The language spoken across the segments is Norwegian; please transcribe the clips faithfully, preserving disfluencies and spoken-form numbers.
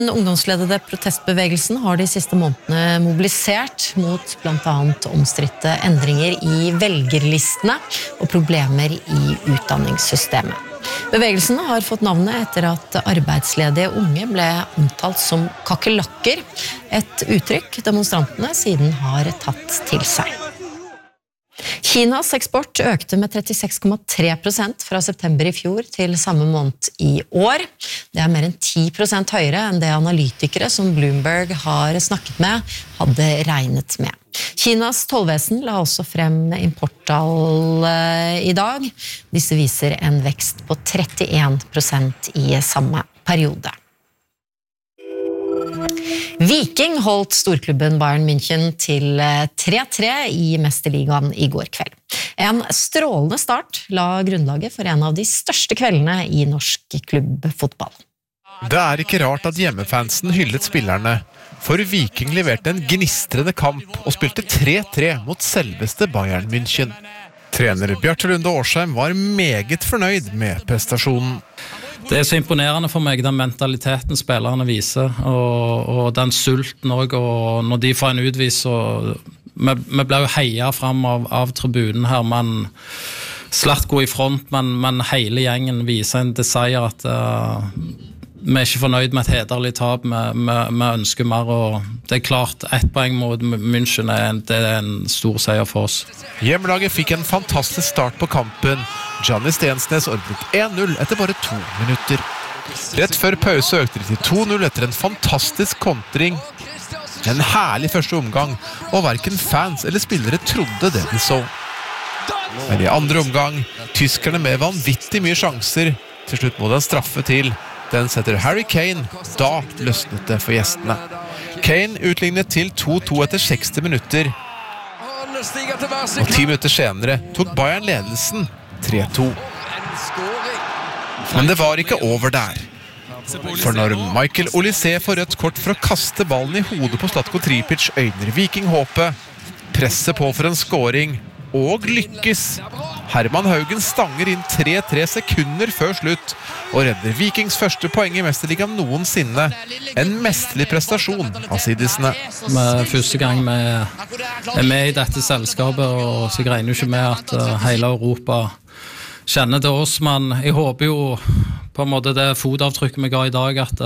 Den ungdomsledede protestbevegelsen har de siste månedene mobilisert mot blant annet omstridte endringer i velgerlistene og problemer i utdanningssystemet. Bevegelsen har fått navnet etter at arbeidsledige unge ble omtalt som kakelakker, et uttrykk demonstrantene siden har tatt til seg. Kinas eksport økte med trettiseks komma tre prosent fra september i fjor til samme måned i år. Det er mer enn ti prosent høyere enn det analytikere som Bloomberg har snakket med hadde regnet med. Kinas tollvesen la også frem importtall i dag. Disse viser en vekst på trettien prosent i samme periode. Viking holdt storklubben Bayern München til tre tre i Mesterligaen i går kveld. En strålende start la grunnlaget for en av de største kveldene i norsk klubbfotball. Det er ikke rart at hjemmefansen hyllet spillerne, for Viking leverte en gnistrende kamp og spilte tre tre mot selveste Bayern München. Trener Bjarte Lunde Årsheim var meget fornøyd med prestasjonen. Det er så imponerende for meg, den mentaliteten spillerne viser, og, og den sulten også, og når de får en utvis, og vi, vi ble jo heiet frem av, av tribunen her, men slett god i front, men, men hele gjengen viser en desire at uh, vi er ikke fornøyd med et hederlig tap, vi, vi, vi ønsker mer, og det er klart, ett poeng mot München er en, det er en stor seier for oss. Hjemmelaget fikk en fantastisk start på kampen. Gianni Stensnes ordnet en null etter bare to minutter. Rett før pause økte de til to null etter en fantastisk kontring. En herlig første omgang, og hverken fans eller spillere trodde det de så. Men i andre omgang, tyskerne med vanvittig mye sjanser. Til slutt må den straffe til. Den setter Harry Kane, da løsnet det for gjestene. Kane utlignet til to to etter seksti minutter. Og ti minutter senere tok Bayern ledelsen tre to. Men det var ikke over der. For når Michael Olise får rødt kort for å kaste ballen i hodet på Zlatko Tripic, øyner Viking håpet. Presset på for en scoring, og lykkes. Herman Haugen stanger inn tre tre sekunder før slutt, og redder Vikings første poeng i Mesterligaen noensinne. En mesterlig prestasjon av sidisene. Med første gang vi er med i dette selskapet, og så jeg regner jo ikke med at hele Europa kjenner til oss, men jeg håper jo på en måte det fotavtrykket vi ga i dag, at,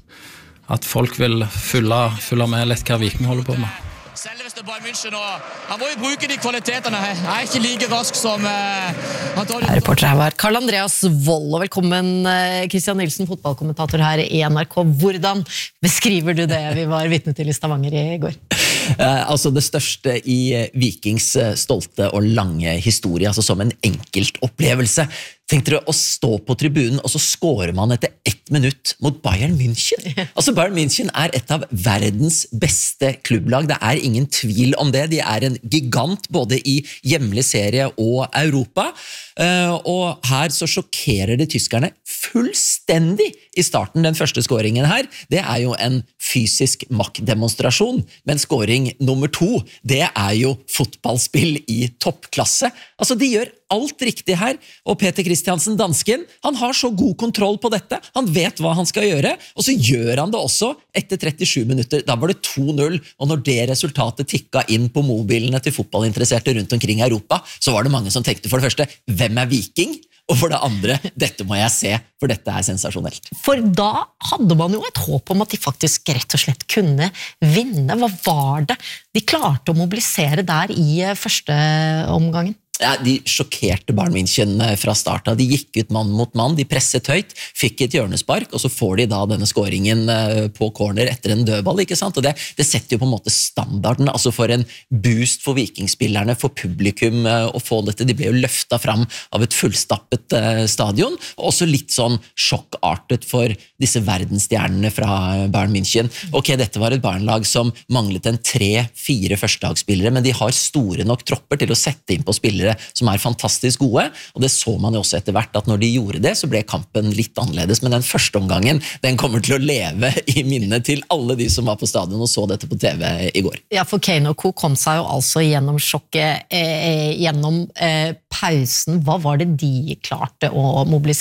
at folk vil følge, følge med litt hva Viking holder på med. Selveste Bayern München, og han må jo bruke de kvalitetene her. Jeg er ikke like rask som uh, han tar... Reporter her var Karl Andreas Wold, og velkommen uh, Christian Nielsen, fotballkommentator her i N R K. Hvordan beskriver du det vi var vitne til i Stavanger i går? Uh, altså det største i Vikings stolte og lange historie, altså som en enkelt opplevelse. Tenk dere å stå på tribunen, og så scorer man etter ett minutt mot Bayern München. Altså Bayern München er et av verdens beste klubblag, det er ingen tvil om det. De er en gigant både i hjemlig serie og Europa, og her så sjokkerer det tyskerne fullstendig i starten. Den første scoringen her, det er jo en fysisk maktdemonstrasjon, men scoring nummer to, det er jo fotballspill i toppklasse. Altså de gjør alt riktig her, og Peter Christiansen, dansken, han har så god kontroll på dette, han vet hva han skal gjøre, og så gjør han det også etter trettisju minutter. Da var det to null, og når det resultatet tikket inn på mobilene til fotballinteresserte rundt omkring i Europa, så var det mange som tenkte for det første, hvem er Viking? Og for det andre, dette må jeg se, for dette er sensasjonelt. For da hadde man jo et håp om at de faktisk rett og slett kunne vinne. Hva var det de klarte å mobilisere der i første omgangen? Ja, de sjokkerte Bayern München fra starten. De gikk ut mann mot mann, de presset høyt, fikk et hjørnespark, og så får de da denne scoringen på corner etter en dødball, ikke sant? Og det, det setter jo på en måte standarden, altså for en boost for vikingspillerne, for publikum å få dette. De ble jo løftet fram av et fullstappet stadion, og også litt sånn sjokkartet for disse verdensstjernene fra Bayern München. Ok, dette var et Bayern-lag som manglet en tre-fire førstedagsspillere, men de har store nok tropper til å sette inn på spillere som er fantastisk gode, og det så man jo også etter hvert at når de gjorde det, så ble kampen litt annerledes, men den første omgangen, den kommer til å leve i minnet til alle de som var på stadion og så dette på T V i går. Ja, for Kane og Co kom seg jo altså gjennom sjokket, eh, gjennom eh, pausen. Hva var det de klarte å mobilisere?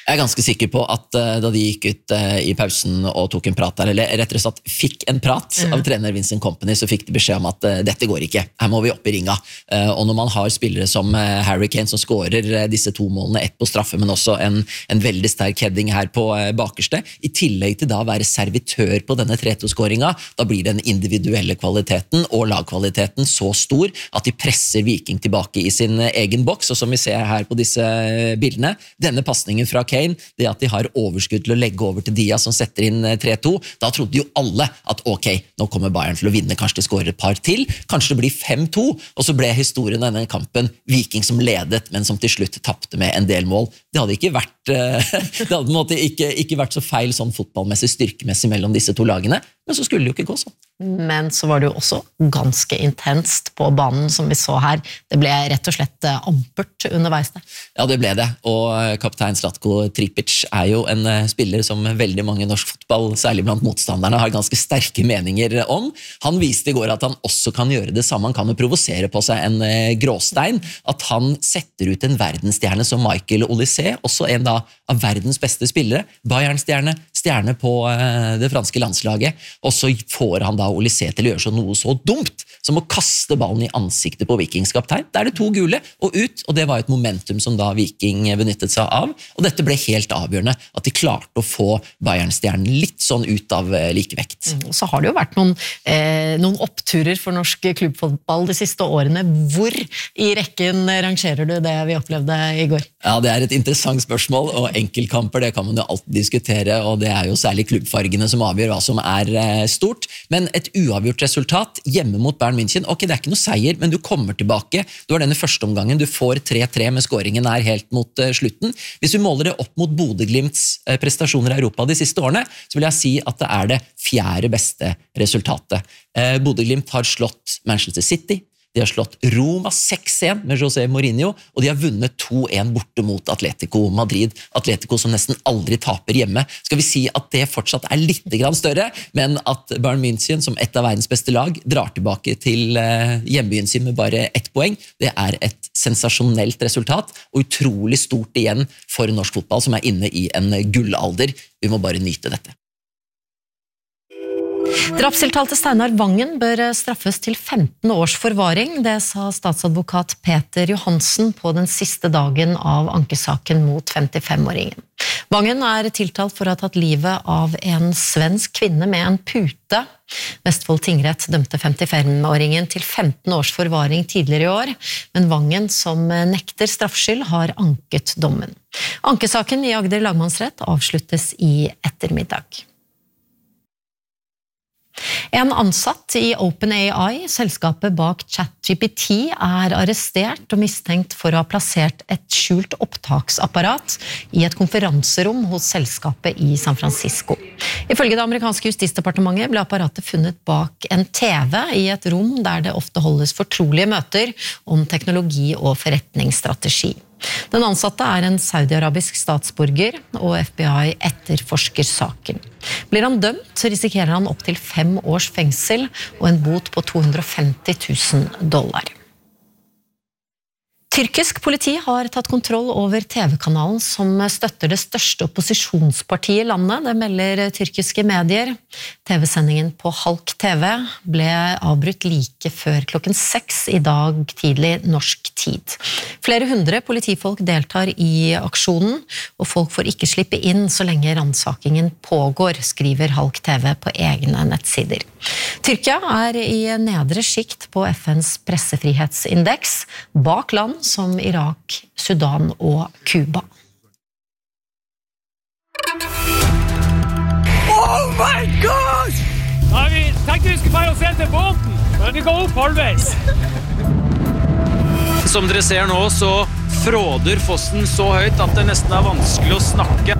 Jeg er ganske sikker på at uh, da de gikk ut uh, i pausen og tok en prat der, eller rett og slett fikk en prat mm. av trener Vincent Kompany, så fikk de beskjed om at uh, dette går ikke, her må vi opp i ringa. Uh, og når man har spillere som uh, Harry Kane som skårer uh, disse to målene, ett på straffe, men også en, en veldig sterk heading her på uh, bakerste, i tillegg til da å være servitør på denne tre to-skåringa, da blir den individuelle kvaliteten og lagkvaliteten så stor at de presser Viking tilbake i sin uh, egen boks, og som vi ser her på disse uh, bildene, denne passningen fra Kane, det at de har overskudd til å legge over til Diaz som setter inn tre to, da trodde jo alle at ok, nå kommer Bayern til å vinne, kanskje de skårer et par til, kanskje det blir fem to, og så ble historien av denne kampen Viking som ledet, men som til slutt tappte med en del mål. Det hadde ikke vært, det hadde på en måte ikke, ikke vært så feil sånn fotballmessig, styrkemessig mellom disse to lagene, men så skulle det jo ikke gå sånn. Men så var det jo også ganske intenst på banen som vi så her. Det ble rett og slett ampert underveis det. Ja, det ble det, og kaptein Zlatko Tripic er jo en spiller som veldig mange norsk fotball, særlig blant motstanderne, har ganske sterke meninger om. Han viste i går at han også kan gjøre det samme, han kan jo provosere på seg en gråstein, at han setter ut en verdensstjerne som Michael Olise, også en da av verdens beste spillere, Bayern-stjerne, stjerne på det franske landslaget, og så får han da Olise til å gjøre så noe så dumt som å kaste ballen i ansiktet på Vikings kaptein. Da er det to gule og ut, og det var et momentum som da Viking benyttet seg av, og dette ble helt avgjørende, at de klarte å få Bayern-stjernen litt sånn ut av likevekt. Mm, og så har det jo vært noen, eh, noen oppturer for norsk klubbfotball de siste årene. Hvor i rekken rangerer du det vi opplevde i går? Ja, det er et interessant spørsmål, og enkeltkamper, det kan man jo alltid diskutere, og det er jo særlig klubbfargene som avgjør hva som er eh, stort, men et uavgjort resultat hjemme mot Bayern München, ok, det er ikke noe seier, men du kommer tilbake, du har denne første omgangen, du får tre tre, med skåringen er helt mot uh, slutten. Hvis vi måler det opp mot Bodø/Glimts uh, prestasjoner i Europa de siste årene, så vil jeg si at det er det fjerde beste resultatet. Uh, Bodø/Glimt har slått Manchester City, de har slått Roma seks en med José Mourinho, og de har vunnet to en borte mot Atletico Madrid. Atletico som nesten aldri taper hjemme. Skal vi si at det fortsatt er litt grann større, men at Bayern München som et av verdens beste lag drar tilbake til hjembyen sin med bare ett poeng, det er et sensasjonelt resultat, og utrolig stort igjen for norsk fotball som er inne i en gullalder. Vi må bare nyte dette. Drapstiltalte Steinar Vangen bør straffes til femten års forvaring, det sa statsadvokat Peter Johansen på den siste dagen av ankesaken mot femtifem-åringen. Vangen er tiltalt for å ha tatt livet av en svensk kvinne med en pute. Vestfold tingrett dømte femtifem-åringen til femten års forvaring tidligere i år, men Vangen, som nekter straffskyld, har anket dommen. Ankesaken i Agder lagmannsrett avsluttes i ettermiddag. En ansatt i OpenAI, selskapet bak ChatGPT, er arrestert og mistenkt for å ha plassert et skjult opptaksapparat i et konferanserom hos selskapet i San Francisco. Ifølge det amerikanske justisdepartementet ble apparatet funnet bak en T V i et rom der det ofte holdes fortrolige møter om teknologi og forretningsstrategi. Den ansatte er en saudi-arabisk statsborger, og F B I etterforsker saken. Blir han dømt, så risikerer han opp til fem års fengsel og en bot på to hundre og femti tusen dollar. Tyrkisk politi har tatt kontroll over T V-kanalen som støtter det største opposisjonspartiet i landet, det melder tyrkiske medier. T V-sendingen på Halk T V ble avbrutt like før klokken seks i dag tidlig norsk tid. Flere hundre politifolk deltar i aksjonen, og folk får ikke slippe inn så lenge ransakingen pågår, skriver Halk T V på egne nettsider. Tyrkia er i nedre skikt på F N's pressefrihetsindeks, bak land som Irak, Sudan og Kuba. Oh my God! Ja, vi tenkte vi skulle bare se til båten, men vi går opp halvveis. Som dere ser nå, så fråder fossen så høyt at det nesten er vanskelig å snakke.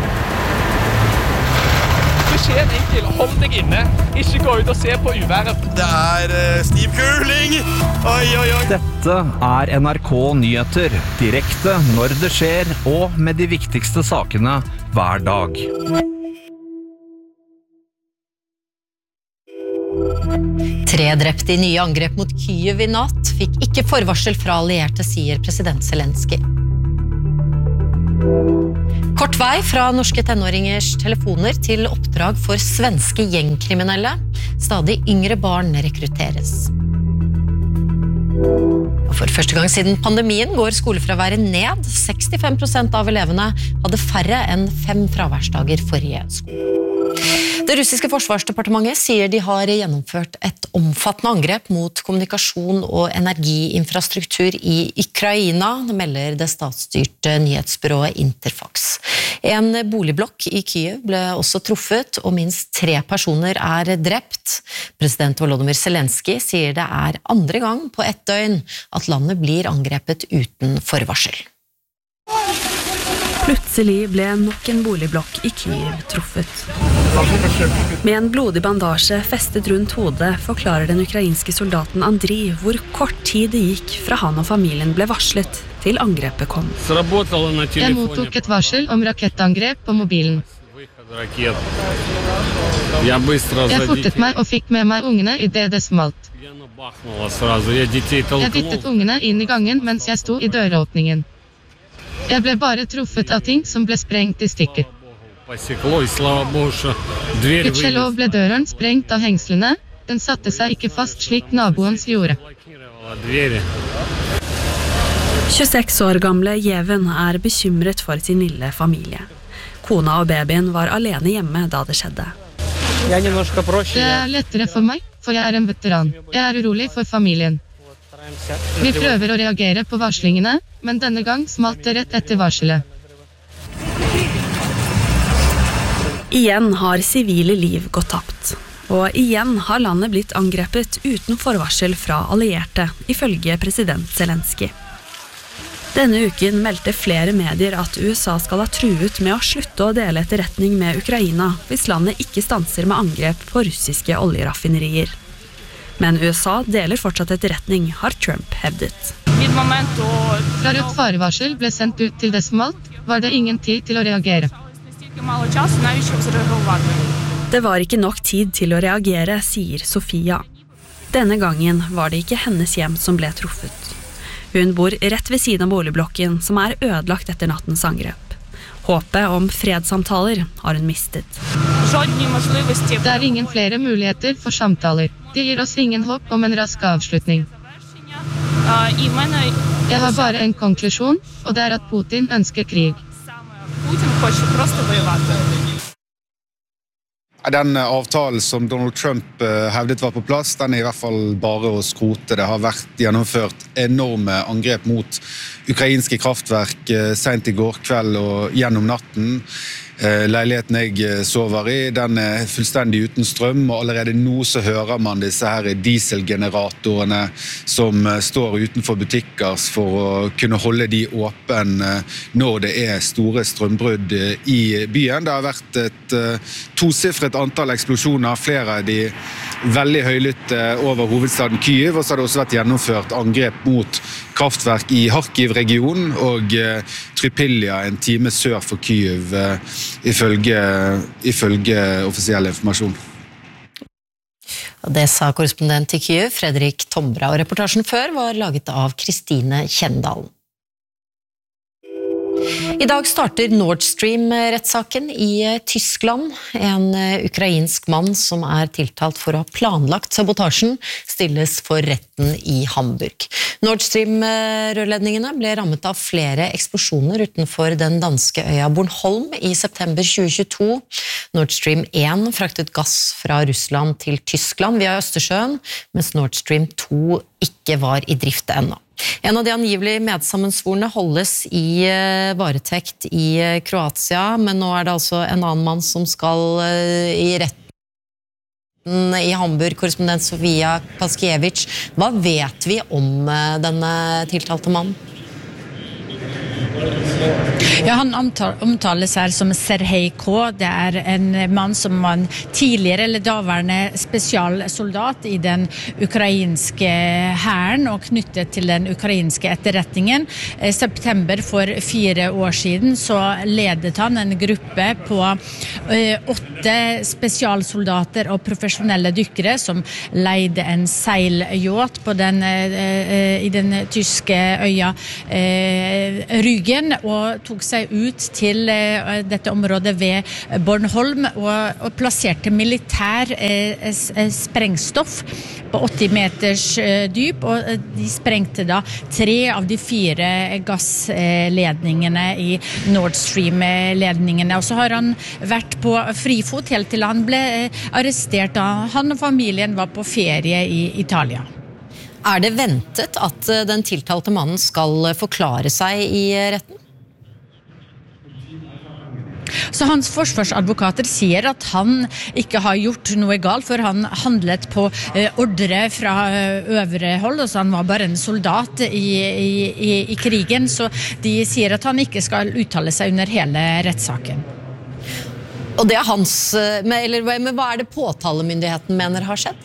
Beskjeden enkel, hold deg inne, ikke gå ut og se på uværet. Det er uh, stiv kuling. Oi, oi, oi. Dette er N R K Nyheter, direkte når det skjer, og med de viktigste sakene hver dag. Tre drepte i nye angrep mot Kyiv i natt, fikk ikke forvarsel fra allierte, sier president Zelensky. Kort vei fra norske tenåringers telefoner til oppdrag for svenske gjengkriminelle. Stadig yngre barn rekrutteres. For første gang siden pandemien går skolefraværet ned. sekstifem prosent av elevene hadde færre enn fem fraværsdager forrige skole. Det russiske forsvarsdepartementet sier de har gjennomført et omfattende angrep mot kommunikasjon og energiinfrastruktur i Ukraina, melder det statsstyrte nyhetsbyrået Interfax. En boligblokk i Kyiv ble også truffet, og minst tre personer er drept. President Volodymyr Zelensky sier det er andre gang på ett døgn at landet blir angrepet uten forvarsel. Plutselig ble nok en boligblokk i Kyiv truffet. Med en blodig bandasje festet rundt hodet forklarer den ukrainske soldaten Andriy hvor kort tid det gikk fra han og familien ble varslet til angrepet kom. Jeg mottok et varsel om rakettangrep på mobilen. Jeg fortet meg og fikk med meg ungene i det det smalt. Jeg dyttet ungene inn i gangen mens jeg sto i døråpningen. Jeg ble bare truffet av ting som ble sprengt i stykker. Gudskjelov ble døren sprengt av hengslene. Den satte seg ikke fast slik naboens gjorde. tjueseks år gamle Jeven er bekymret for sin lille familie. Kona og babyen var alene hjemme da det skjedde. Det er lettere for meg, for jeg er en veteran. Jeg er urolig for familien. Vi prøver å reagere på varslingene, men denne gang smalt det rett etter varselet. Igjen har sivile liv gått tapt, og igjen har landet blitt angrepet uten forvarsel fra allierte, ifølge president Zelensky. Denne uken meldte flere medier at U S A skal ha truet med å slutte å dele etterretning med Ukraina hvis landet ikke stanser med angrep på russiske oljeraffinerier. Men U S A deler fortsatt etterretning, har Trump hevdet. Fra rødt farevarsel ble sendt ut til det smalt, var det ingen tid til å reagere. Det var ikke nok tid til å reagere, sier Sofia. Denne gangen var det ikke hennes hjem som ble truffet. Hun bor rett ved siden av boligblokken, som er ødelagt etter nattens angrep. Håpet om fredssamtaler har hun mistet. Det er ingen flere muligheter for samtaler. Det gir oss ingen håp om en rask avslutning. Jeg har bare en konklusjon, og det er at Putin ønsker krig. Den avtalen som Donald Trump hevdet var på plass, den er i hvert fall bare å skrote. Det har vært gjennomført enorme angrep mot ukrainske kraftverk sent i går kveld og gjennom natten. Leiligheten jeg sover i, den er fullstendig uten strøm, og allerede nå så hører man disse her dieselgeneratorene som står utenfor butikker for å kunne holde de åpne når det er store strømbrudd i byen. Det har vært et tosifret antall eksplosjoner, flere av de veldig høylytte over hovedstaden Kyiv, og så har det også vært gjennomført angrep mot kraftverk i Kharkiv-regionen og Trypilja, en time sør for Kyiv, ifølge, ifølge offisiell informasjon. Det sa korrespondent i Kyiv, Fredrik Tombra, og reportasjen før var laget av Kristine Kjendalen. I dag starter Nord Stream-rettssaken i Tyskland. En ukrainsk mann som er tiltalt for å ha planlagt sabotasjen stilles for retten i Hamburg. Nord Stream-rørledningene ble rammet av flere eksplosjoner utenfor den danske øya Bornholm i september tjue tjueto. Nord Stream én fraktet gass fra Russland til Tyskland via Østersjøen, mens Nord Stream to ikke var i drift ennå. En av de angivelig medsammensvorne holdes i varetekt i Kroatia, men nå er det altså en annen mann som skal i retten i Hamburg, korrespondent Sofia Paskiewicz. Hva vet vi om denne tiltalte mannen? Ja, han omtales her som Serhej K. Det er en mann som var en tidligere eller daværende spesialsoldat i den ukrainske hæren og knyttet til den ukrainske etterretningen. I september for fire år siden så ledet han en gruppe på åtte spesialsoldater og profesjonelle dykkere som leide en seilyacht på den, i den tyske øya Rügen, og tok seg ut til eh, dette området ved Bornholm og, og plasserte militær eh, sprengstoff på åtti meters eh, dyp, og de sprengte da tre av de fire gassledningene i Nord Stream-ledningene. Og så har han vært på frifot helt til han ble eh, arrestert da han og familien var på ferie i Italia. Er det ventet at den tiltalte mannen skal forklare seg i retten? Så hans forsvarsadvokater sier at han ikke har gjort noe galt, for han handlet på ordre fra øvre hold, altså han var bare en soldat i, i, i krigen, så de sier at han ikke skal uttale seg under hele rettssaken. Og det er hans, eller men hva er det påtalemyndigheten mener har skjedd?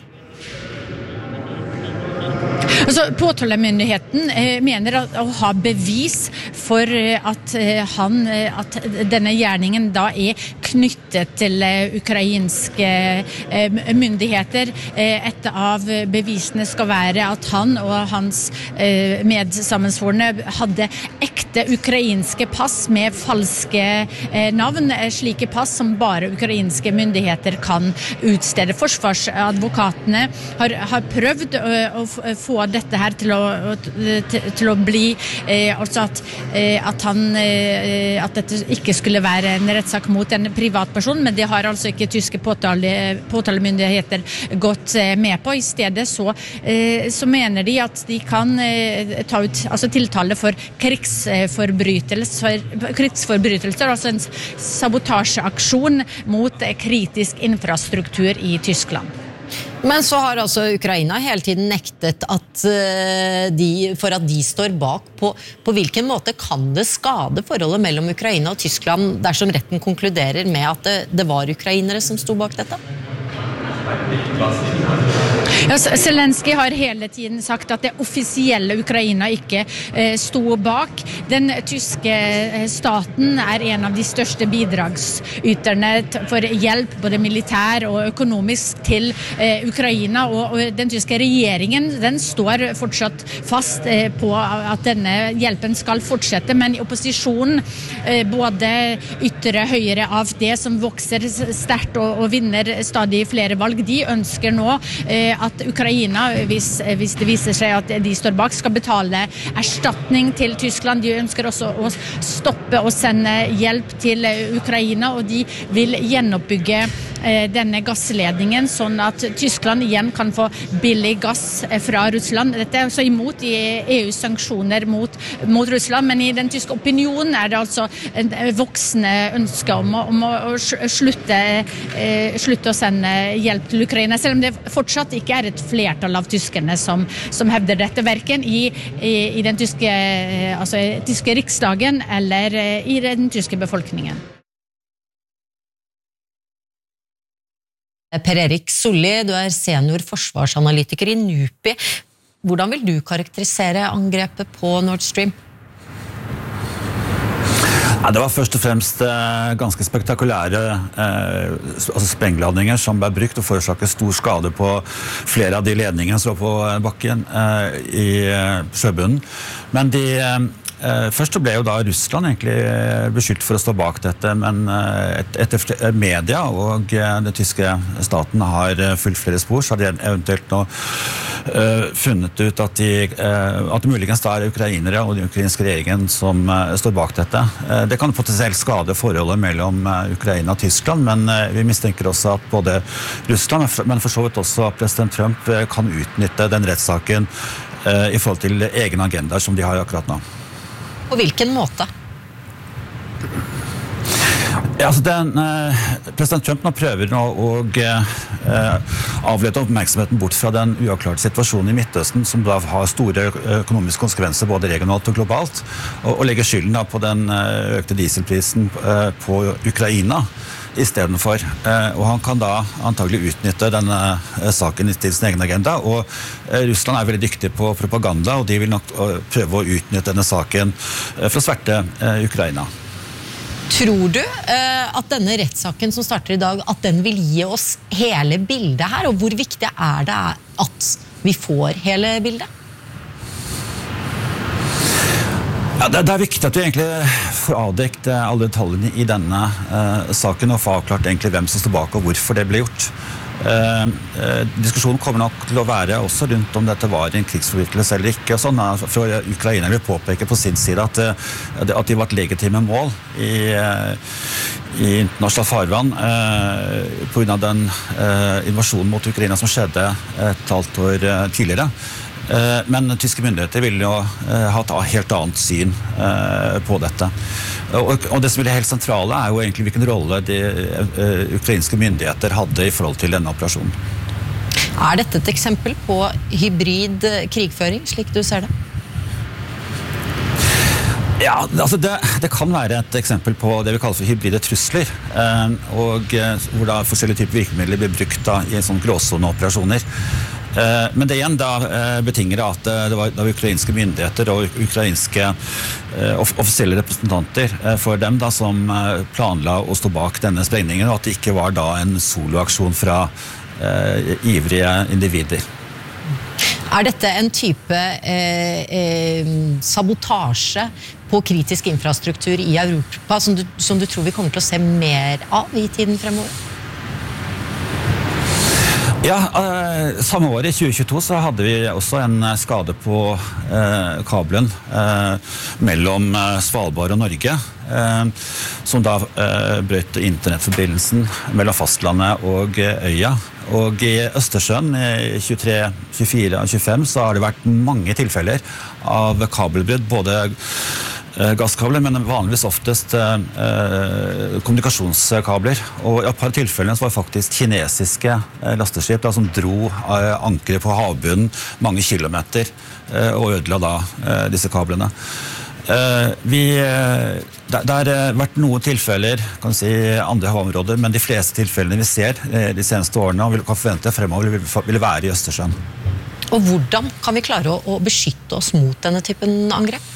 Altså, påtalemyndigheten eh, mener at, å ha bevis for eh, at, eh, han, eh, at denne gjerningen da er knyttet til eh, ukrainske eh, myndigheter. Eh, et av bevisene skal være at han og hans eh, medsammensvorne hadde ekte ukrainske pass med falske eh, navn, eh, slike pass som bare ukrainske myndigheter kan utstede. Forsvarsadvokatene har, har prøvd å, å få dette her til å, til, til å bli eh, altså at, eh, at han eh, at dette ikke skulle være en rettssak mot en privatperson, men det har altså ikke tyske påtale, påtalemyndigheter gått eh, med på. I stedet så, eh, så mener de at de kan eh, ta ut altså tiltale for krigsforbrytelser, krigsforbrytelser, altså en sabotasjeaksjon mot kritisk infrastruktur i Tyskland. Men så har altså Ukraina hele tiden nektet at de, for at de står bak på, på hvilken måte kan det skade forholdet mellom Ukraina og Tyskland dersom retten konkluderer med at det, det var ukrainere som sto bak dette? Ja, Zelensky har hele tiden sagt at det offisielle Ukraina ikke eh, sto bak. Den tyske staten er en av de største bidragsyterne for hjelp, både militær og økonomisk, til eh, Ukraina. Og, og den tyske regjeringen, den står fortsatt fast eh, på at denne hjelpen skal fortsette, men i opposisjonen, eh, både ytre høyre A F D, som vokser sterkt og, og vinner stadig flere valg, de ønsker nå eh, at Ukraina, hvis, hvis det viser seg at de står bak, skal betale erstatning til Tyskland. De ønsker også å stoppe og sende hjelp til Ukraina, og de vil gjenoppbygge eh, denne gassledningen, sånn at Tyskland igjen kan få billig gass fra Russland. Dette er også imot i E U's sanksjoner mot, mot Russland, men i den tyske opinionen er det altså en voksende ønske om å, om å slutte, eh, slutte å sende hjelp til Ukraina, selv om det fortsatt ikke er et flertall av tyskerne som, som hevder dette, hverken i, i, i den tyske, altså, tyske riksdagen eller i den tyske befolkningen. Per Erik Solli, du er senior forsvarsanalytiker i NUPI. Hvordan vil du karakterisere angrepet på Nord Stream? Ja, det var først og fremst eh, ganske spektakulære eh, altså sprengladninger som ble brukt og forårsaket stor skade på flere av de ledningene som var på bakken eh, i sjøbunnen. Men de eh, Først så ble jo da Russland egentlig beskyldt for å stå bak dette, men etter media og den tyske staten har fulgt flere spor, så har de eventuelt nå funnet ut at, de, at det muligens da er ukrainere og den ukrainske regjeringen som står bak dette. Det kan potensielt skade forholdet mellom Ukraina og Tyskland, men vi mistenker også at både Russland, men for så vidt også president Trump, kan utnytte den rettssaken i forhold til egen agenda som de har akkurat nå. På hvilken måte? Ja, altså den, eh, president Trump nå prøver nå å eh, avlede oppmerksomheten bort fra den uavklarte situasjonen i Midtøsten, som da har store økonomiske konsekvenser både regionalt og globalt, og, og legger skylden da på den økte dieselprisen eh, på Ukraina i stedet for. Eh, og han kan da antagelig utnytte denne eh, saken til sin egen agenda, og eh, Russland er veldig dyktig på propaganda, og de vil nok uh, prøve å utnytte denne saken uh, for å sverte uh, Ukraina. Tror du eh, at denne rettssaken som starter i dag, at den vil gi oss hele bildet her, og hvor viktig er det at vi får hele bildet? Ja, det, det er viktig at vi egentlig får avdekt alle detaljene i denne uh, saken og få avklart egentlig hvem som står bak og hvorfor det ble gjort. Uh, uh, diskusjonen kommer nok til å være også rundt om dette var en krigsforbrytelse eller ikke. Og sånn, for Ukraina vil påpeke på sin side at, uh, at de var et legitime mål i, uh, i internasjonalt farvann uh, på grunn av den uh, invasjonen mot Ukraina som skjedde et halvt år uh, tidligere. Men tyske myndigheter vil jo ha et helt annet syn på dette. Og det som er helt sentrale er jo egentlig hvilken rolle de ukrainske myndigheter hadde i forhold til denne operasjonen. Er dette et eksempel på hybrid krigføring, slik du ser det? Ja, altså det, det kan være et eksempel på det vi kaller for hybride trusler, og hvor da forskjellige typer virkemidler blir brukt da, i sånne gråsoneoperasjoner. Men det igjen da betinger at det var, det var ukrainske myndigheter og ukrainske offisielle representanter for dem da, som planla å stå bak denne sprengningen, og at det ikke var da en soloaksjon fra eh, ivrige individer. Er dette en type eh, eh, sabotasje på kritisk infrastruktur i Europa som du, som du tror vi kommer til å se mer av i tiden fremover? Ja, eh, samme år i tjue tjueto så hadde vi også en skade på eh, kabelen eh, mellom eh, Svalbard og Norge, eh, som da eh, brøt internettforbindelsen mellom fastlandet og eh, øya. Og i Østersjøen i tjuetre, tjuefire og tjuefem så har det vært mange tilfeller av kabelbrudd, både gasskabler, men vanligvis oftest eh, kommunikasjonskabler. Og i et par tilfellene så var det faktisk kinesiske eh, lasteskip da, som dro eh, ankre på havbunnen mange kilometer eh, og ødela da eh, disse kablene. Eh, vi, eh, det, det har vært noen tilfeller kan si, andre havområder, men de fleste tilfellene vi ser eh, de seneste årene og vi kan forvente fremover vil, vil være i Østersjøen. Og hvordan kan vi klare å, å beskytte oss mot denne typen angrep?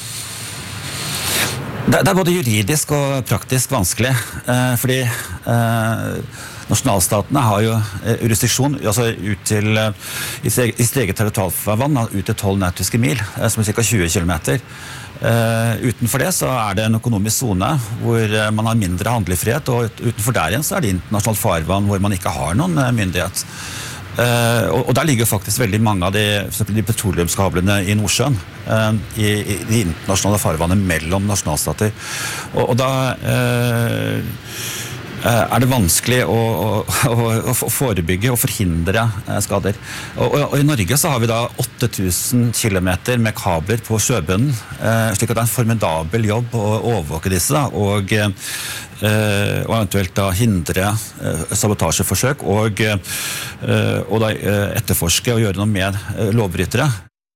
Det er både juridisk og praktisk vanskelig, eh, fordi eh, nasjonalstatene har jo eh, jurisdiksjon altså ut til, eh, i sitt eget territorialfarvann, ut til tolv nautiske mil, eh, som er ca. tjue kilometer. Eh, utenfor det så er det en økonomisk zone hvor eh, man har mindre handlefrihet, og utenfor der igjen så er det internasjonalt farvann hvor man ikke har noen eh, myndighet. Uh, og, og der ligger faktisk veldig mange av de, for eksempel de petroleumskablene i Nordsjøen uh, i, i de internasjonale farvannet mellom nasjonalstater. Og, og da uh, uh, er det vanskelig å, å, å, å forebygge og forhindre uh, skader. Og, og, og i Norge så har vi da åtte tusen kilometer med kabler på sjøbunnen, uh, slik at det er en formidabel jobb å overvåke disse da, og uh, Uh, og eventuelt da hindre uh, sabotasjeforsøk og, uh, og da uh, etterforske og gjøre noe med uh, lovbrytere.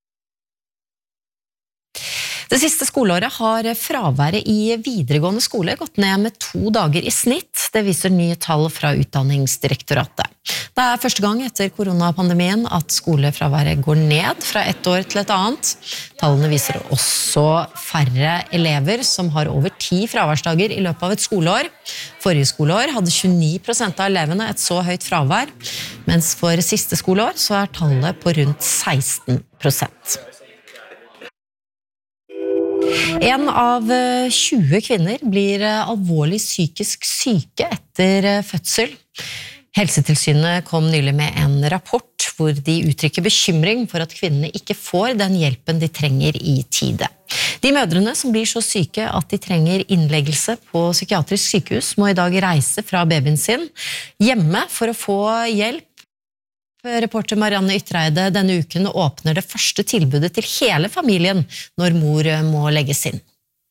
Det siste skoleåret har fraværet i videregående skole gått ned med to dager i snitt. Det viser nye tall fra Utdanningsdirektoratet. Det er første gang etter koronapandemien at skolefraværet går ned fra et år til et annet. Tallene viser også færre elever som har over ti fraværsdager i løpet av et skoleår. Forrige skoleår hadde tjueni prosent av elevene et så høyt fravær, mens for siste skoleår så er tallet på rundt seksten prosent. En av tjue kvinner blir alvorlig psykisk syke etter fødsel. Helsetilsynet kom nylig med en rapport hvor de uttrykker bekymring for at kvinnene ikke får den hjelpen de trenger i tide. De mødrene som blir så syke at de trenger innleggelse på psykiatrisk sykehus, må i dag reise fra babyen sin hjemme for å få hjelp. Reporter Marianne Ytreide, denne uken åpner det første tilbudet til hele familien når mor må legges inn.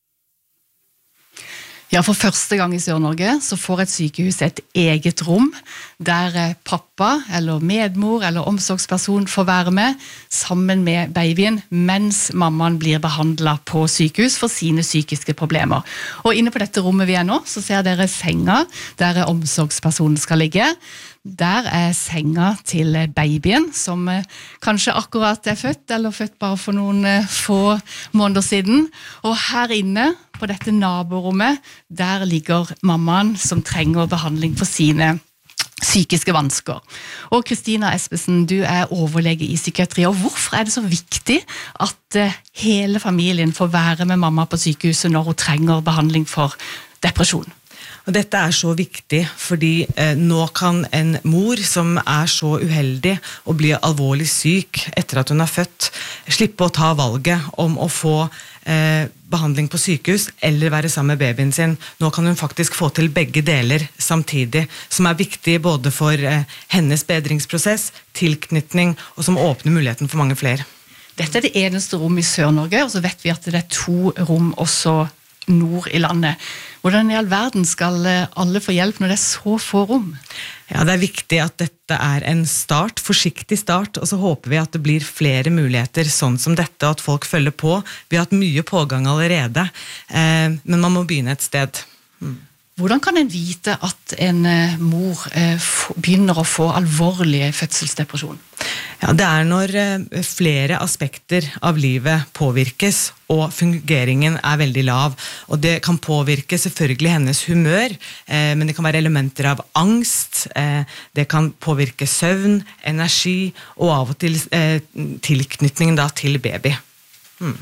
Ja, for første gang i Sør-Norge så får et sykehus et eget rom der pappa eller medmor eller omsorgsperson får være med sammen med babyen mens mammaen blir behandlet på sykehus for sine psykiske problemer. Og inne på dette rommet vi er nå, så ser dere senga der omsorgspersonen skal ligge. Der er senga til babyen, som kanskje akkurat er født, eller født bare for noen få måneder siden. Og her inne, på dette naborommet, der ligger mammaen som trenger behandling for sine psykiske vansker. Og Kristina Espesen, du er overlege i psykiatri, og hvorfor er det så viktig at hele familien får være med mamma på sykehuset når hun trenger behandling for depresjon? Og dette er så viktig, fordi eh, nå kan en mor som er så uheldig og blir alvorlig syk etter at hun er født, slippe å ta valget om å få eh, behandling på sykehus eller være sammen med babyen sin. Nå kan hun faktisk få til begge deler samtidig, som er viktig både for eh, hennes bedringsprosess, tilknytning, og som åpner muligheten for mange flere. Dette er det eneste rom i Sør-Norge, og så vet vi at det er to rom også nord i landet. Hvordan i all verden skal alle få hjelp når det er så få rom? Ja, det er viktig at dette er en start, forsiktig start, og så håper vi at det blir flere muligheter sånn som dette, og at folk følger på. Vi har hatt mye pågang allerede, eh, men man må begynne et sted. Mm. Hvordan kan en vite at en mor eh, begynner å få alvorlig fødselsdepresjon? Ja, det er når eh, flere aspekter av livet påvirkes, og fungeringen er veldig lav. Og det kan påvirke selvfølgelig hennes humør, eh, men det kan være elementer av angst, eh, det kan påvirke søvn, energi, og av og til eh, tilknytningen da, til baby. Hmm.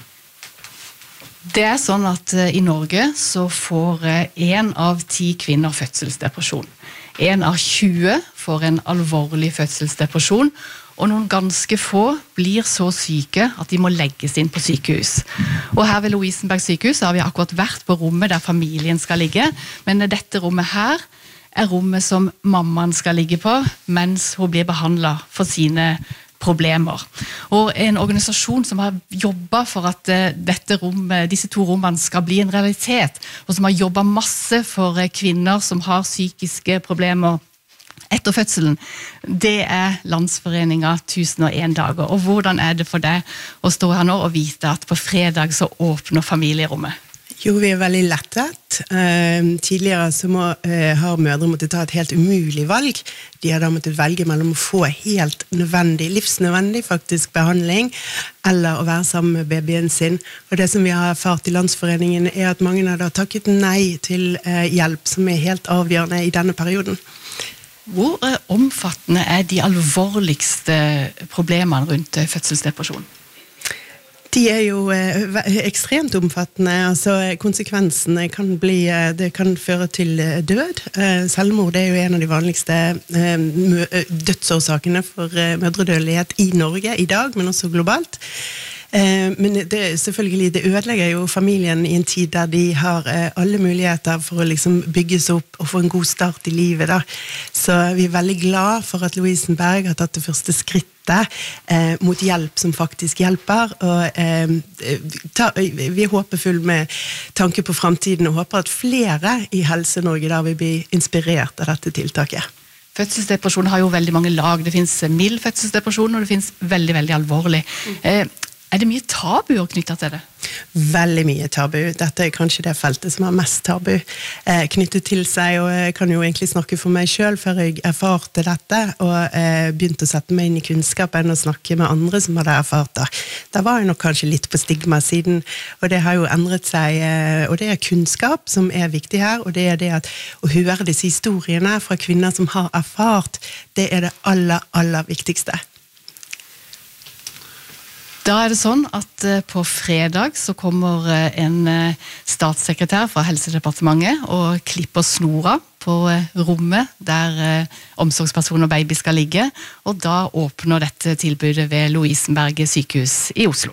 Det er sånn at i Norge så får en av ti kvinner fødselsdepresjon. En av tjue får en alvorlig fødselsdepresjon, og noen ganske få blir så syke at de må legges inn på sykehus. Og her ved Lovisenberg sykehus har vi akkurat vært på rommet der familien skal ligge, men dette rommet her er rommet som mammaen skal ligge på, mens hun blir behandlet for sine problemer. Og en organisasjon som har jobbet for at dette rommet, disse to rommene skal bli en realitet, og som har jobbet masse for kvinner som har psykiske problemer etter fødselen, det er Landsforeningen tusen og en dager. Og hvordan er det for deg å stå her nå og vite at på fredag så åpner familierommet? Jo, vi er veldig lettet. Uh, tidligere så må, uh, har mødre måttet ta et helt umulig valg. De har da måttet velge mellom å få helt nødvendig, livsnødvendig faktisk behandling, eller å være sammen med babyen sin. Og det som vi har erfart i Landsforeningen er at mange har da takket nei til uh, hjelp, som er helt avgjørende i denne perioden. Hvor uh, omfattende er de alvorligste problemene rundt uh, fødselsdepresjon? De er jo eh, ekstremt omfattende, altså konsekvensene kan bli, det kan føre til død. Eh, selvmord er jo en av de vanligste eh, dødsårsakene for eh, mødredødelighet i Norge i dag, men også globalt. Eh, men det, selvfølgelig, det ødelegger jo familien i en tid der de har eh, alle muligheter for å liksom bygges opp og få en god start i livet da. Så vi er veldig glad for at Lovisenberg har tatt det første skrittet eh, mot hjelp som faktisk hjelper, og eh, ta, vi er håpefull med tanke på fremtiden og håper at flere i Helse-Norge da vil bli inspirert av dette tiltaket. Fødselsdepresjon har jo veldig mange lag. Det finnes mild fødselsdepresjon, og det finnes veldig, veldig alvorlig. Eh, Er det mye tabuer knyttet til det? Veldig mye tabu. Dette er kanskje det feltet som har mest tabu eh, knyttet til seg, og jeg kan jo egentlig snakke for meg selv før jeg erfarte dette, og eh, begynte å sette meg inn i kunnskapen og snakke med andre som hadde erfart det. Det var jo nok kanskje litt på stigma-siden, og det har jo endret seg, eh, og det er kunnskap som er viktig her, og det er det at å høre disse historiene fra kvinner som har erfart, det er det aller, aller viktigste. Da er det sånn at på fredag så kommer en statssekretær fra Helsedepartementet og klipper snora på rommet der omsorgsperson og baby skal ligge, og da åpner dette tilbudet ved Lovisenberg sykehus i Oslo.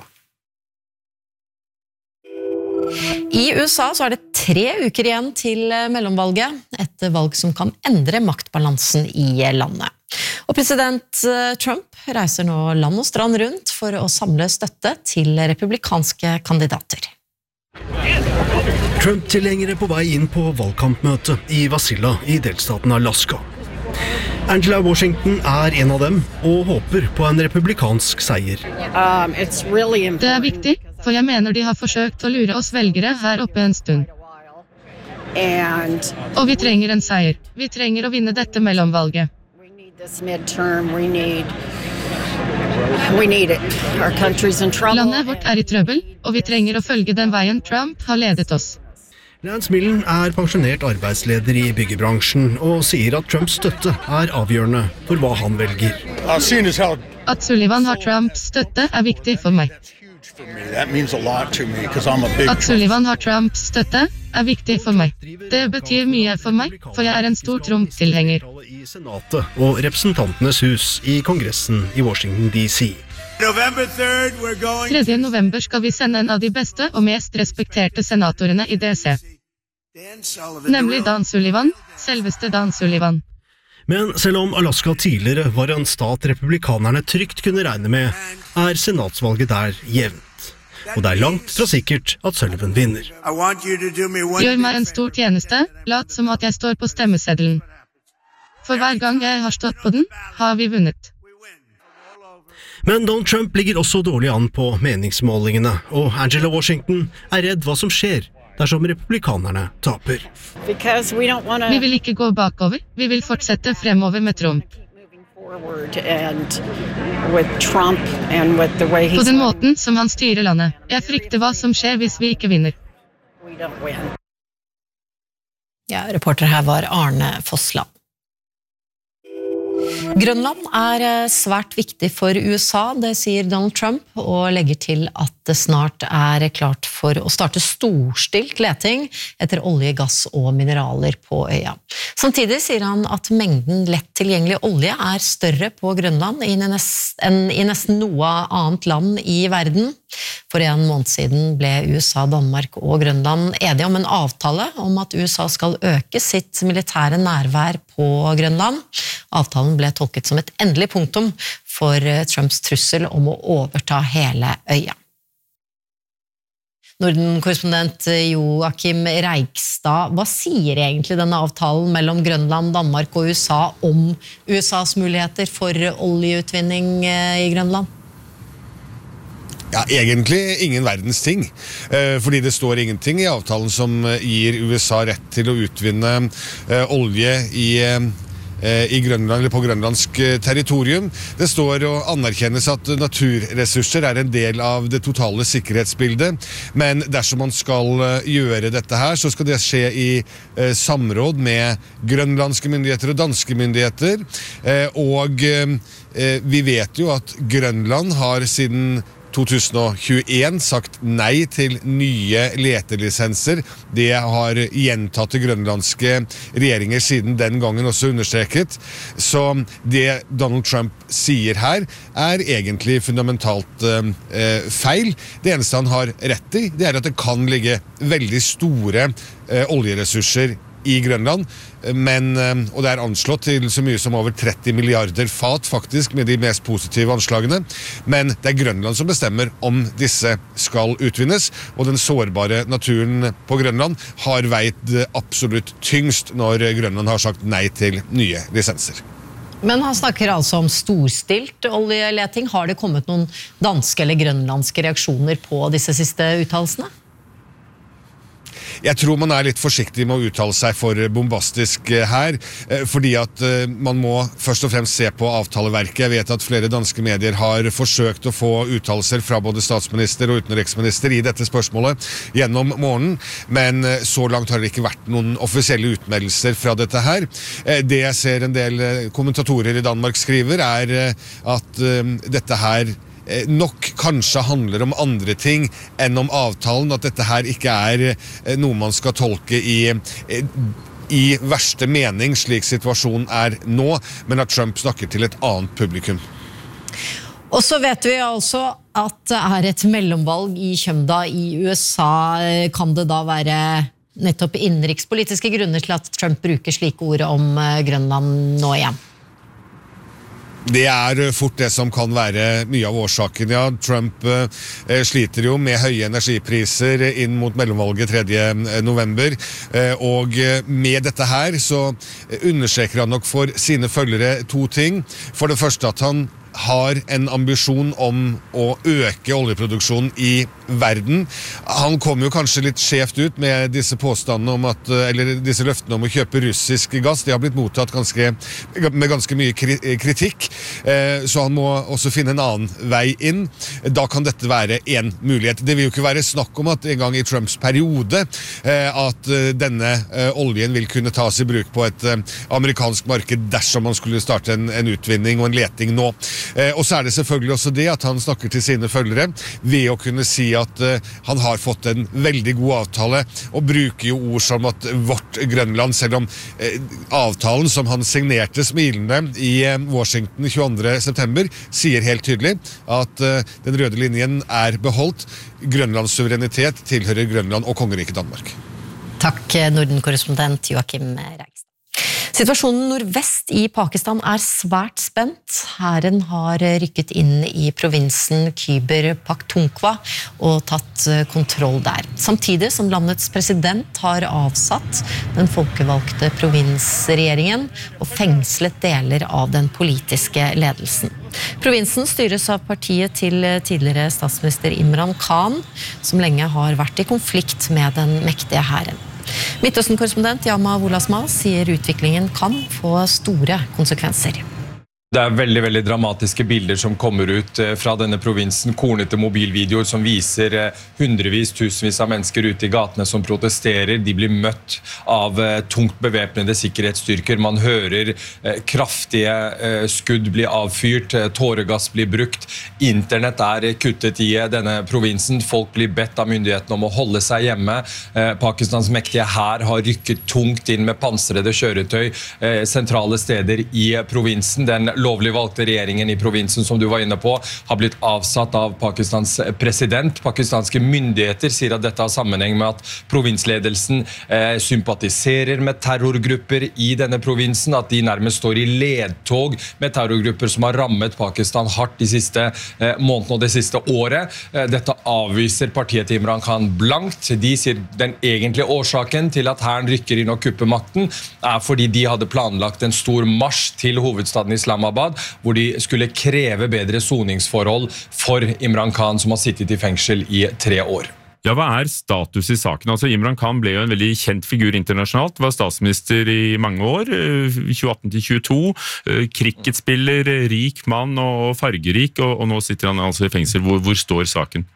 I U S A så er det tre uker igjen til mellomvalget, et valg som kan endre maktbalansen i landet. Og president Trump reiser nå land og strand rundt for å samle støtte til republikanske kandidater. Trump-tilhengere på vei inn på valgkampmøte i Wasilla i delstaten Alaska. Angela Washington er en av dem og håper på en republikansk seier. Um, really det er viktig, for jeg mener de har forsøkt å lure oss velgere her oppe en stund. And og vi trenger en seier. Vi trenger å vinne dette mellomvalget. This midterm, we need, we need it. Our country's in trouble. Landet vårt er i trøbbel, og vi trenger å følge den veien Trump har ledet oss. Lance Millen er pensjonert arbeidsleder i byggebransjen og sier at Trumps støtte er avgjørende for hva han velger. At Sullivan har Trumps støtte er viktig for meg. At Sullivan har Trumps støtte er viktig for meg. Det betyr mye for meg, for jeg er en stor Trump-tilhenger. I Senatet og Representantenes hus i Kongressen i Washington D C. tredje november skal vi sende en av de beste og mest respekterte senatorene i D C. Nemlig Dan Sullivan, selveste Dan Sullivan. Men selv om Alaska tidligere var en stat republikanerne trygt kunne regne med, er senatsvalget der jevnt. Og det er langt fra sikkert at Sullivan vinner. Gjør meg en stor tjeneste, lat som at jeg står på stemmeseddelen. For hver gang jeg har stått på den, har vi vunnet. Men Donald Trump ligger også dårlig an på meningsmålingene, og Angela Washington er redd hva som skjer dersom republikanerne taper. Vi vil ikke gå bakover, vi vil fortsette fremover med Trump. På den måten som han styrer landet. Jeg frykter hva som skjer hvis vi ikke vinner. Ja, reporter her var Arne Fossland. Grønland er svært viktig for U S A, det sier Donald Trump, og legger til at det snart er klart for å starte storstilt leting etter olje, gass og mineraler på øya. Samtidig sier han at mengden lett tilgjengelig olje er større på Grønland enn i nesten noe annet land i verden. For en måned siden ble U S A, Danmark og Grønland enige om en avtale om at U S A skal øke sitt militære nærvær på Grønland. Avtalen ble tolket som et endelig punktum for Trumps trussel om å overta hele øya. Norden-korrespondent Joakim Reigstad, hva sier egentlig denne avtalen mellom Grønland, Danmark og U S A om U S As muligheter for oljeutvinning i Grønland? Ja, egentlig ingen verdens ting, fordi det står ingenting i avtalen som gir U S A rett til å utvinne olje i i Grønland, eller på grønlandsk territorium. Det står og anerkjennes at naturressurser er en del av det totale sikkerhetsbildet, men dersom man skal gjøre dette her, så skal det skje i eh, samråd med grønlandske myndigheter og danske myndigheter, eh, og eh, vi vet jo at Grønland har siden to tusen tjueen sagt nei til nye letelisenser. Det har gjentatte grønlandske regjeringer siden den gangen også understreket. Så det Donald Trump sier her er egentlig fundamentalt eh, feil. Det eneste han har rett i, det er at det kan ligge veldig store eh, oljeressurser i Grønland, men, og det er anslått til så mye som over tretti milliarder fat faktisk, med de mest positive anslagene, men det er Grønland som bestemmer om disse skal utvinnes, og den sårbare naturen på Grønland har veid absolutt tyngst når Grønland har sagt nei til nye lisenser. Men han snakker altså om storstilt oljeleting. Har det kommet noen danske eller grønlandske reaksjoner på disse siste uttalelsene? Jeg tror man er litt forsiktig med å uttale seg for bombastisk her, fordi at man må først og fremst se på avtaleverket. Jeg vet at flere danske medier har forsøkt å få uttalelser fra både statsminister og utenriksminister i dette spørsmålet gjennom morgenen, men så langt har det ikke vært noen offisielle utmeldelser fra dette her. Det jeg ser en del kommentatorer i Danmark skriver er at dette her nok kanskje handler om andre ting enn om avtalen, at dette her ikke er noe man skal tolke i, i verste mening, slik situasjonen er nå, men at Trump snakker til et annet publikum. Og så vet vi altså at det er et mellomvalg i Kjømda i U S A. Kan det da være nettopp innenrikspolitiske grunner til at Trump bruker slike ord om Grønland nå igjen? Det er fort det som kan være mye av årsaken. Ja, Trump eh, sliter jo med høye energipriser inn mot mellomvalget tredje november, eh, og med dette her så understreker han nok for sine følgere to ting. For det første at han har en ambisjon om å øke oljeproduksjonen i verden. Han kom jo kanskje litt skjevt ut med disse påstandene om at, eller disse løftene om å kjøpe russisk gass. De har blitt mottatt ganske, med ganske mye kritikk, så han må også finne en annen vei inn. Da kan dette være en mulighet. Det vil jo ikke være snakk om at en gang i Trumps periode at denne oljen vil kunne tas i bruk på et amerikansk marked dersom man skulle starte en, en utvinning og en leting nå. Og så er det selvfølgelig også det at han snakker til sine følgere ved å kunne si at uh, han har fått en veldig god avtale, og bruker jo ord som at vårt Grønland, selv om uh, avtalen som han signerte smilende i uh, Washington tjueandre september, sier helt tydelig at uh, den røde linjen er beholdt. Grønlands suverenitet tilhører Grønland og kongeriket Danmark. Takk, Norden-korrespondent Joachim Reigstad. Situasjonen nordvest i Pakistan er svært spent. Hæren har rykket inn i provinsen Khyber Pakhtunkhwa og tatt kontroll der. Samtidig som landets president har avsatt den folkevalgte provinsregjeringen og fengslet deler av den politiske ledelsen. Provinsen styres av partiet til tidligere statsminister Imran Khan, som lenge har vært i konflikt med den mektige hæren. Midtøsten-korrespondent Yama Wolasmal sier utviklingen kan få store konsekvenser. Det er veldig, veldig dramatiske bilder som kommer ut fra denne provinsen, kornete mobilvideoer som viser hundrevis, tusenvis av mennesker ute i gatene som protesterer. De blir møtt av tungt bevæpnede sikkerhetsstyrker. Man hører kraftige skudd bli avfyrt, tåregass blir brukt. Internett er kuttet i denne provinsen. Folk blir bedt av myndighetene om å holde seg hjemme. Pakistans mektige hær har rykket tungt inn med pansrede kjøretøy sentrale steder i provinsen. Den lovlig valgte regjeringen i provinsen, som du var inne på, har blitt avsatt av Pakistans president. Pakistanske myndigheter sier at dette har sammenheng med at provinsledelsen eh, sympatiserer med terrorgrupper i denne provinsen, at de nærmest står i ledtog med terrorgrupper som har rammet Pakistan hardt de siste eh, månedene og det siste året. Eh, dette avviser partiet til Imran Khan blankt. De sier den egentlige årsaken til at hæren rykker inn og kupper makten er fordi de hadde planlagt en stor marsj til hovedstaden Islamabad, hvor de skulle kreve bedre soningsforhold for Imran Khan, som har sittet i fengsel i tre år. Ja, hva er status i saken? Altså, Imran Khan ble jo en veldig kjent figur internasjonalt, var statsminister i mange år, tjueatten til tjueto, cricketspiller, rik mann og fargerik, og, og nå sitter han altså i fengsel. Hvor, hvor står saken?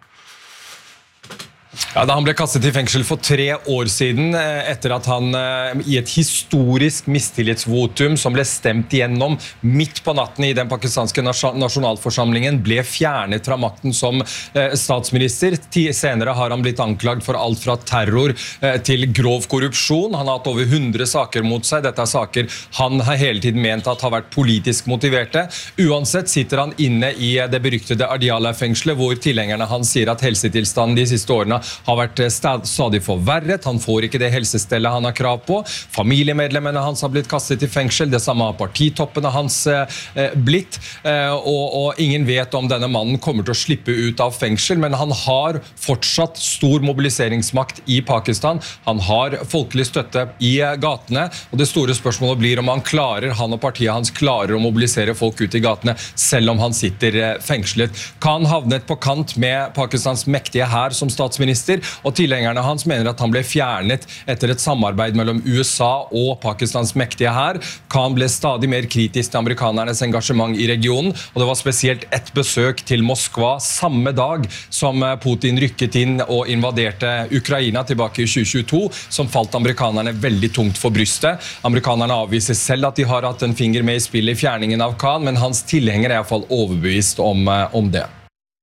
Ja, da han ble kastet i fengsel for tre år siden, etter at han i et historisk mistillitsvotum som ble stemt igjennom midt på natten i den pakistanske nasjonalforsamlingen, ble fjernet fra makten som statsminister. Senere har han blitt anklagd for alt fra terror til grov korrupsjon. Han har hatt over hundre saker mot seg. Dette er saker han har hele tiden ment at har vært politisk motiverte. Uansett sitter han inne i det beryktede Adiala-fengslet, hvor tilhengerne han sier at helsetilstanden de siste årene har vært stadig forverret. Han får ikke det helsestellet han har krav på. Familiemedlemmene hans har blitt kastet i fengsel. Det samme har partitoppene hans eh, blitt. Eh, og, og ingen vet om denne mannen kommer til å slippe ut av fengsel, men han har fortsatt stor mobiliseringsmakt i Pakistan. Han har folkelig støtte i gatene, og det store spørsmålet blir om han klarer, han og partiet hans klarer å mobilisere folk ut i gatene, selv om han sitter eh, fengslet. Khan havnet på kant med Pakistans mektige hær som statsminister, og tilhengerne hans mener at han ble fjernet etter et samarbeid mellom U S A og Pakistans mektige hær. Khan ble stadig mer kritisk til amerikanernes engasjement i regionen, og det var spesielt et besøk til Moskva samme dag som Putin rykket inn og invaderte Ukraina tilbake i tjue tjueto, som falt amerikanerne veldig tungt for brystet. Amerikanerne avviser selv at de har hatt en finger med i spillet i fjerningen av Khan, men hans tilhenger er i hvert fall overbevist om, om det.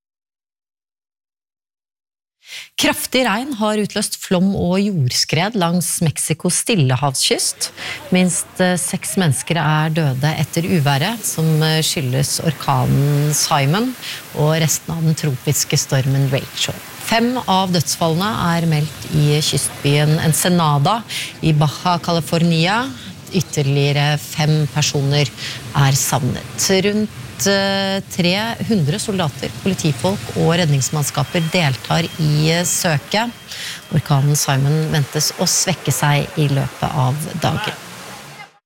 Kraftig regn har utløst flom og jordskred langs Mexikos stillehavskyst. Minst seks mennesker er døde etter uværet, som skyldes orkanen Simon og resten av den tropiske stormen Rachel. Fem av dødsfallene er meldt i kystbyen Ensenada i Baja California. Ytterligere fem personer er savnet. Rundt tre hundre soldater, politifolk og redningsmannskaper deltar i søket. Orkanen Simon ventes å svekke seg i løpet av dagen.